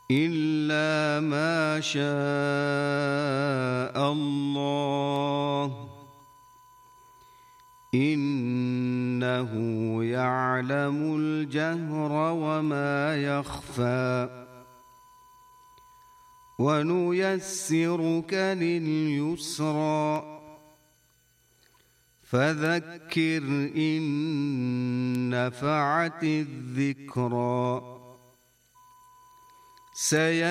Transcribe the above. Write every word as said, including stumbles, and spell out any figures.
إلا ما شاء الله إنه يعلم الجهر وما يخفى ونيسرك لليسرى فذكر إن نفعت الذكرى